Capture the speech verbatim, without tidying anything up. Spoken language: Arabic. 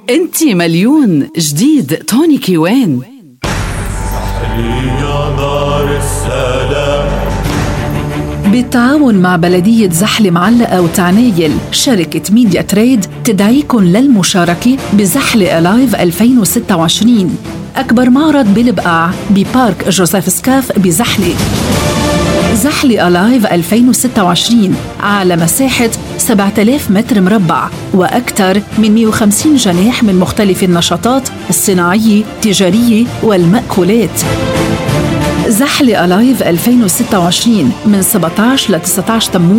انتي مليون جديد توني كيوان. يا دار السلام. بالتعاون مع بلدية زحلة معلقة وتعنايل، شركة ميديا تريد تدعيكم للمشاركة بزحلة ألايف ألفين وستة وعشرين، أكبر معرض بالبقاع ببارك جوزيف سكاف بزحلة. زحلة ألايف ألفين وستة وعشرين على مساحة سبعة آلاف متر مربع وأكثر من مئة وخمسين جناح من مختلف النشاطات الصناعية، التجارية والمأكولات. زحلة ألايف ألفين وستة وعشرين من سبعة عشر ل تسعة عشر تموز